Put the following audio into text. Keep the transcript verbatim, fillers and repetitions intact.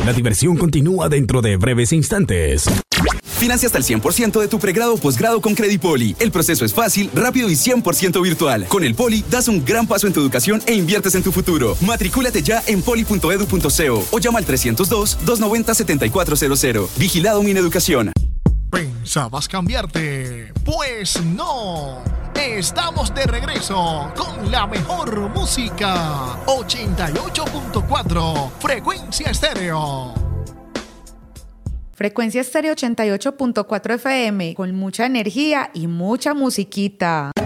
La diversión continúa dentro de breves instantes. Financia hasta el cien por ciento de tu pregrado o posgrado con Credipoli. El proceso es fácil, rápido y cien por ciento virtual. Con el Poli, das un gran paso en tu educación e inviertes en tu futuro. Matricúlate ya en poli punto edu punto co o llama al trescientos dos, doscientos noventa, setenta y cuatro cero cero. Vigilado Mineducación. ¿Pensabas cambiarte? Pues no. Estamos de regreso con la mejor música. ochenta y ocho punto cuatro Frecuencia Estéreo. Frecuencia Estéreo ochenta y ocho punto cuatro F M, con mucha energía y mucha musiquita.